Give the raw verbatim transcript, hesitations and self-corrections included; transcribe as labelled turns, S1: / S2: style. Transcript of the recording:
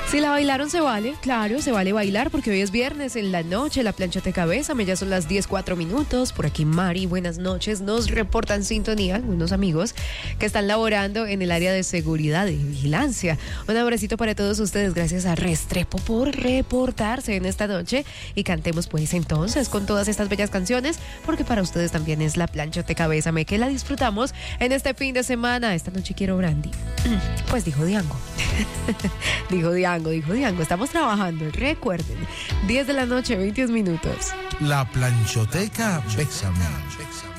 S1: Si la bailaron se vale, claro, se vale bailar porque hoy es viernes en la noche, la plancha te cabeza, ya son las diez cuatro minutos, por aquí Mari, buenas noches, nos reportan sintonía algunos amigos que están laborando en el área de seguridad y vigilancia. Un abracito para todos ustedes, gracias a Restrepo por reportarse en esta noche y cantemos pues entonces con todas estas bellas canciones porque para ustedes también es la plancha te cabeza, me que la disfrutamos en este fin de semana. Esta noche quiero brandy, pues dijo Diango. dijo Diango, dijo Diango, estamos trabajando, recuerden, diez de la noche, veinte minutos.
S2: La planchoteca, bésame.